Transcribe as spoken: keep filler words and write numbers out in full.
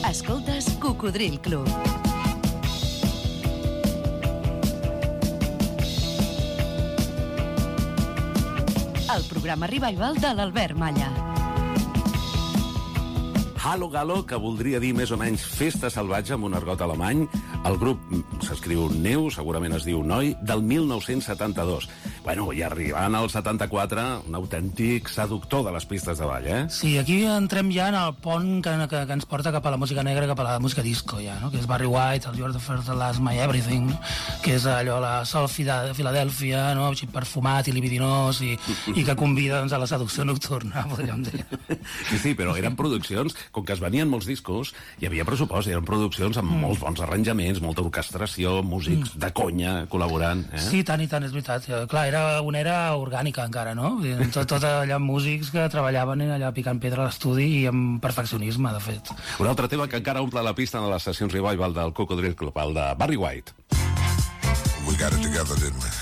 Escoltes Cocodril Club. El programa revival de l'Albert Malla. Halo Galo, que voldria dir més o menys festa salvatge amb un argot alemany. El grup s'escriu Neu, segurament es diu Noi, del mil nou-cents setanta-dos. Bueno, i arribant al setanta-quatre, un autèntic seductor de les pistes de ball, eh? Sí, aquí entrem ja en el pont que, que, que ens porta cap a la música negra, cap a la música disco, ja, no? Que és Barry White, el You're the First, the Last, My Everything, que és allò, la Sol Filadèlfia, no? Així perfumat i libidinós, i, i que convida doncs, a la seducció nocturna, podríem dir. Sí, sí, però eren produccions, com que es venien molts discos, hi havia pressupost, eren produccions amb mm. molts bons arranjaments, molta orquestració, músics mm. de conya col·laborant, eh? Sí, tant i tant, és veritat. Clar, era una era orgànica encara, no? Tot, tot allà músics que treballaven allà picant pedra a l'estudi i amb perfeccionisme, de fet. Un altre tema que encara omple la pista en les sessions revival del Cocodril Club, el de Barry White. We got it together, didn't we?